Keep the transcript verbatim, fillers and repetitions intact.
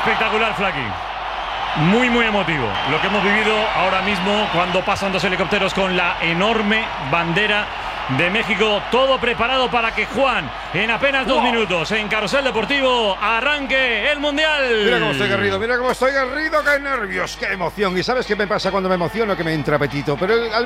Espectacular, Flaky. Muy, muy emotivo lo que hemos vivido ahora mismo cuando pasan dos helicópteros con la enorme bandera de México. Todo preparado para que Juan, en apenas dos wow. minutos, en Carrusel Deportivo, arranque el Mundial. Mira cómo estoy garrido, mira cómo estoy garrido, qué nervios, qué emoción. ¿Y sabes qué me pasa cuando me emociono? Que me entra apetito. Pero al